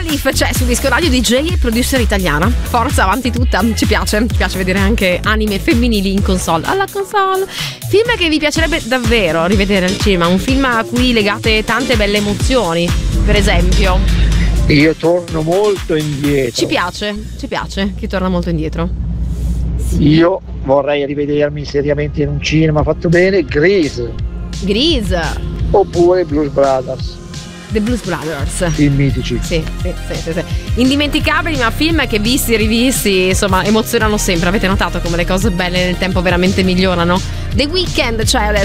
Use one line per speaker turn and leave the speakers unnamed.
Khalif c'è su Disco Radio, DJ e producer italiana. Forza, avanti tutta, ci piace vedere anche anime femminili in console. Alla console. Film che vi piacerebbe davvero rivedere al cinema, un film a cui legate tante belle emozioni, per esempio.
Io torno molto indietro.
Ci piace chi torna molto indietro. Sì.
Io vorrei rivedermi seriamente in un cinema fatto bene Grease oppure Blues Brothers.
The Blues Brothers,
film mitici.
Sì. Indimenticabili, ma film che visti e rivisti insomma emozionano sempre. Avete notato come le cose belle nel tempo veramente migliorano? The Weeknd c'è adesso